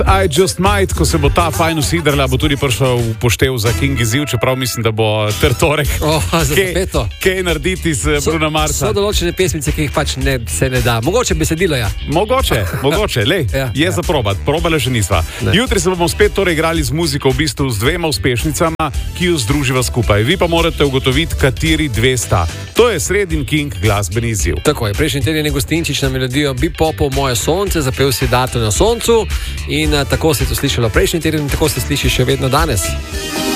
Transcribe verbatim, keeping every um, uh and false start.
I Just Might, ko se bo ta fajn usidrla, bo tudi prišel v poštev za King izziv, čeprav mislim, da bo trtorek. Oh, za peto. Kaj narediti z Bruno Marsa? So določene pesmice, ki jih pač ne, se ne da. Mogoče besedilo, ja. Mogoče, mogoče, lej, ja, je ja. za probat, probale že nisva. Ne. Jutri se bomo spet torej igrali z muziko, v bistvu z dvema uspešnicama, ki jo združiva skupaj. Vi pa morate ugotoviti, kateri dve sta. To je Sredin King glasbeni izziv. Tako je, prejšnji teden je Gostinčič na melodijo Bi popov Moje sonce, zapel si Dato na soncu in tako se je to slišalo prejšnji teden in tako se sliši še vedno danes.